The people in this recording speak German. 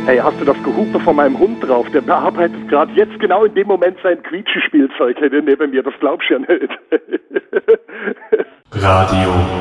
Hey, hast du das Gehupe von meinem Hund drauf? Der bearbeitet gerade jetzt genau in dem Moment sein Quietschespielzeug neben mir. Das glaubst du ja nicht. Radio